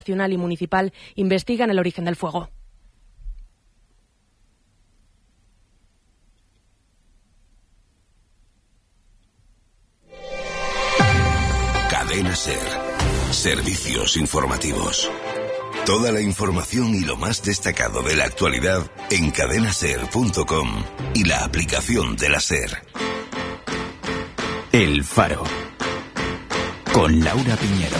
Nacional y municipal investigan el origen del fuego. Cadena SER. Servicios informativos. Toda la información y lo más destacado de la actualidad en cadenaser.com y la aplicación de la SER. El Faro. Con Laura Piñero.